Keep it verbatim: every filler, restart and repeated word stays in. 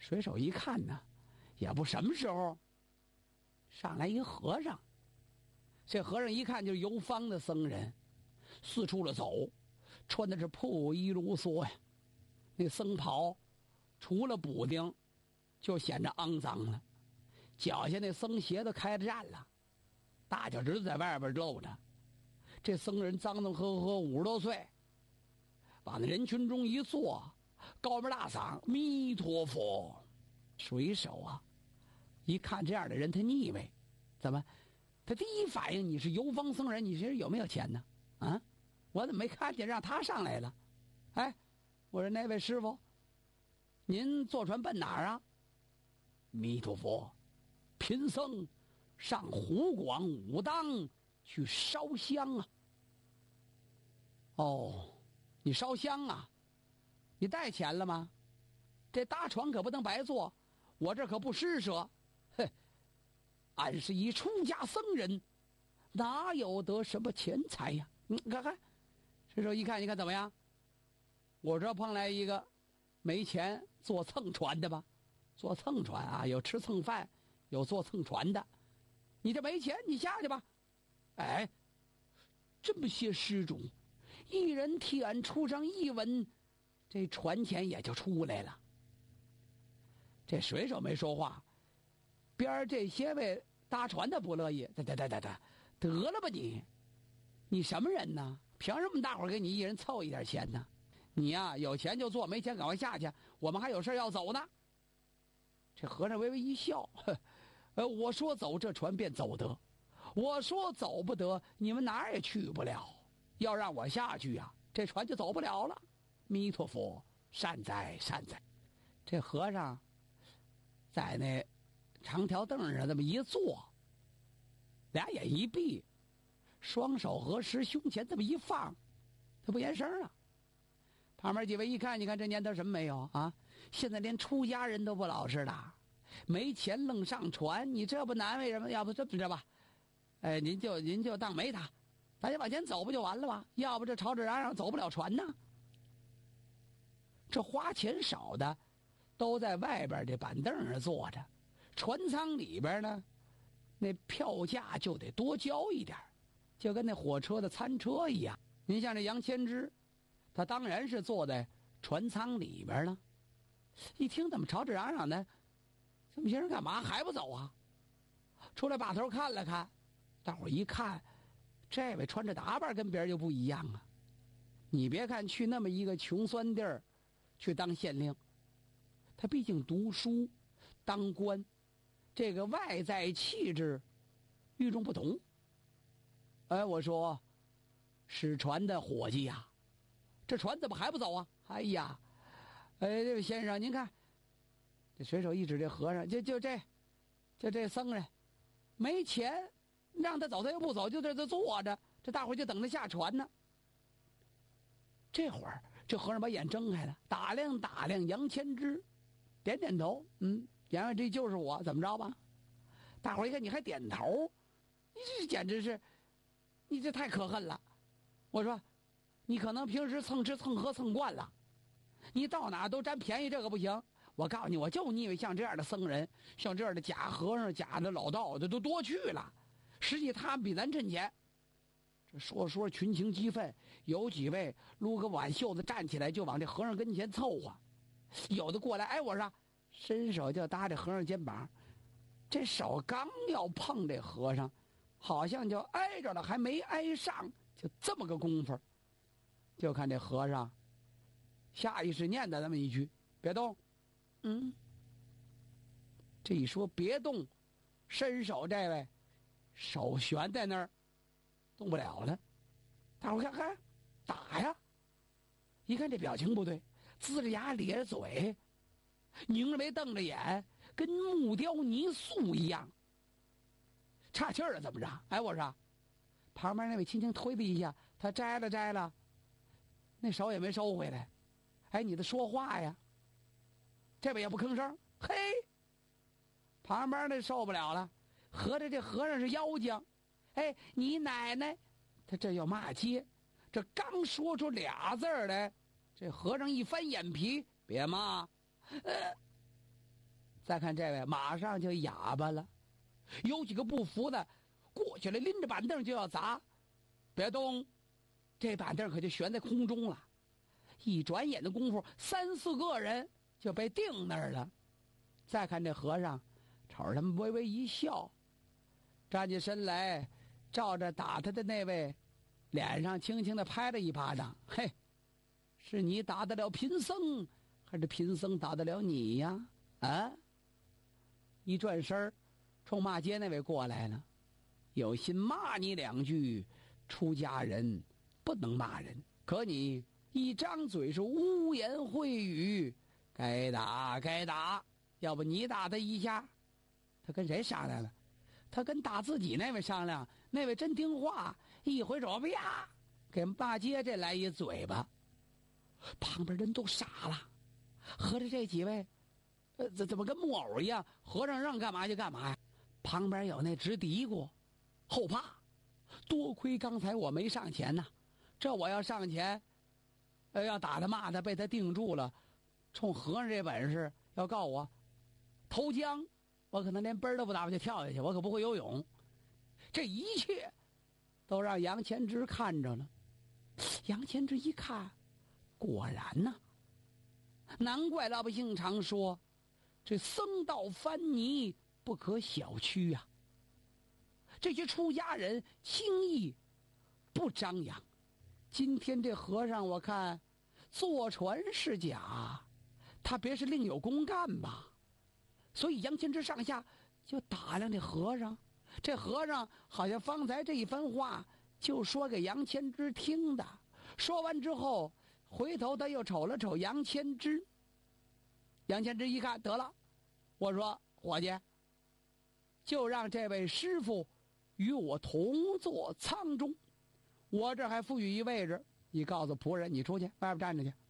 水手一看呢，也不什么时候，上来一和尚。这和尚一看就是游方的僧人，四处的走，穿的是破衣卢梭呀，那僧袍除了补丁，就显着肮脏了。脚下那僧鞋都开了战了，大脚趾在外边露着。这僧人脏脏呵呵，五十多岁，往那人群中一坐，高门大嗓：“弥陀佛！”水手啊，一看这样的人，他腻味。怎么？他第一反应，你是游方僧人，你这有没有钱呢？啊，我怎么没看见让他上来了？哎，我说那位师傅，您坐船奔哪儿啊？弥陀佛，贫僧上湖广武当去烧香啊。哦，你烧香啊？你带钱了吗？这搭船可不能白坐，我这可不施舍。嘿，俺是一出家僧人，哪有得什么钱财呀？你看看，这时候一看，你看怎么样？我这碰来一个没钱坐蹭船的吧？坐蹭船啊，有吃蹭饭，有坐蹭船的。你这没钱，你下去吧。哎，这么些施主，一人替俺出上一文，这船钱也就出来了。这水手没说话，边儿这些位搭船的不乐意，得得得得得，得了吧你，你什么人呢？凭什么大伙儿给你一人凑一点钱呢？你呀、啊，有钱就坐，没钱赶快下去，我们还有事要走呢。这和尚微微一笑，呵，呃，我说走，这船便走得；我说走不得，你们哪儿也去不了。要让我下去呀、啊，这船就走不了了。弥陀佛，善哉善哉。这和尚在那长条凳上这么一坐，俩眼一闭，双手合十，胸前这么一放，他不言声了。旁边几位一看，你看这年头什么没有啊？现在连出家人都不老实了，没钱愣上船，你这不难为什么？要不这么着吧，哎，您就您就当没他，咱就往前走不就完了吗？要不这吵吵嚷嚷走不了船呢。这花钱少的都在外边这板凳上坐着，船舱里边呢，那票价就得多交一点，就跟那火车的餐车一样。您像这杨千之，他当然是坐在船舱里边了。一听怎么吵吵嚷嚷的，这么些人干嘛还不走啊？出来把头看了看，大伙一看，这位穿着打扮跟别人就不一样啊。你别看去那么一个穷酸地儿去当县令，他毕竟读书当官，这个外在气质与众不同。哎，我说使船的伙计呀、啊，这船怎么还不走啊？哎呀，哎，这位先生，您看，这水手一指这和尚，就就这，就这僧人，没钱，让他走他又不走，就在这坐着，这大伙就等着下船呢。这会儿，这和尚把眼睁开了，打量打量杨千之，点点头，嗯，言外这就是我，怎么着吧？大伙一看你还点头，你这简直是，你这太可恨了。我说，你可能平时蹭吃蹭喝蹭惯了，你到哪都占便宜，这个不行。我告诉你，我就腻味像这样的僧人，像这样的假和尚、假的老道的都多去了。实际他们比咱趁钱。这说说群情激愤，有几位撸个挽袖子站起来就往这和尚跟前凑合，有的过来，哎，我说伸手就搭这和尚肩膀，这手刚要碰这和尚，好像就挨着了，还没挨上，就这么个功夫，就看这和尚下意识念叨那么一句：“别动。”嗯，这一说别动，伸手这位手悬在那儿，动不了了。大伙看看，打呀！一看这表情不对，呲着牙咧着嘴，拧着眉瞪着眼，跟木雕泥塑一样。岔气儿了怎么着？哎，我说，旁边那位轻轻推避一下，他摘了摘了，那手也没收回来。哎，你的说话呀？这位也不吭声。嘿，旁边那受不了了，合着这和尚是妖精。哎，你奶奶！他这要骂街，这刚说出俩字儿来，这和尚一翻眼皮，别骂。呃， 再看这位，马上就哑巴了。有几个不服的，过去了，拎着板凳就要砸。别动！这板凳可就悬在空中了。一转眼的功夫，三四个人就被钉那儿了。再看这和尚，瞅着他们微微一笑，站起身来，照着打他的那位脸上轻轻地拍了一巴掌。嘿，是你打得了贫僧，还是贫僧打得了你呀？啊！一转身，冲骂街那位过来了，有心骂你两句，出家人不能骂人，可你一张嘴是污言秽语，该打该打，要不你打他一下。他跟谁商量了？他跟打自己那位商量，那位真听话，一回手啪，给骂街这来一嘴巴。旁边人都傻了，合着这几位呃，怎怎么跟木偶一样？和尚让干嘛就干嘛呀？旁边有那直嘀咕，后怕，多亏刚才我没上前呐，这我要上前，呃，要打他骂他，被他定住了，冲和尚这本事，要告我投江，我可能连奔都不打我就跳下去，我可不会游泳。这一切都让杨千之看着了。杨千之一看，果然呐、啊，难怪老百姓常说，这僧道翻泥不可小觑呀、啊。这些出家人轻易不张扬。今天这和尚我看坐船是假，他别是另有公干吧？所以杨千之上下就打量这和尚。这和尚好像方才这一番话就说给杨千之听的。说完之后，回头他又瞅了瞅杨千之。杨千之一看，得了，我说伙计，就让这位师傅与我同坐舱中，我这还赋予一位置，你告诉仆人，你出去外边站着去。